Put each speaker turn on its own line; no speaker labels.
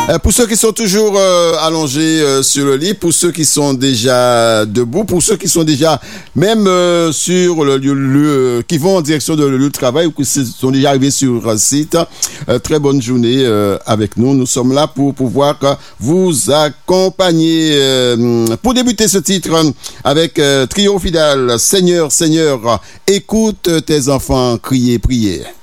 Pour ceux qui sont toujours allongés sur le lit, pour ceux qui sont déjà debout, pour ceux qui sont déjà même sur le lieu, qui vont en direction de lieu de travail ou qui sont déjà arrivés sur un site, très bonne journée avec nous. Nous sommes là pour pouvoir vous accompagner. Pour débuter ce titre avec Trio Fidèle, Seigneur, Seigneur, écoute tes enfants crier, prier.